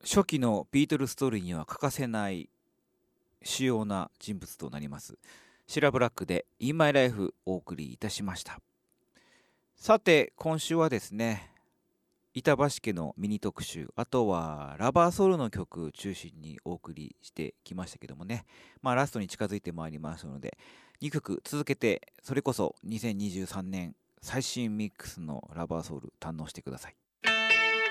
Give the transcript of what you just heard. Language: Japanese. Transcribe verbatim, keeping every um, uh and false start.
初期のビートルストーリーには欠かせない主要な人物となりますシラ・ブラックで In My Life お送りいたしました。さて今週はですね、板橋家のミニ特集、あとはラバーソウルの曲中心にお送りしてきましたけどもね、まあラストに近づいてまいりますので、にきょく続けてそれこそにせんにじゅうさんねん最新ミックスのラバーソウル堪能してください。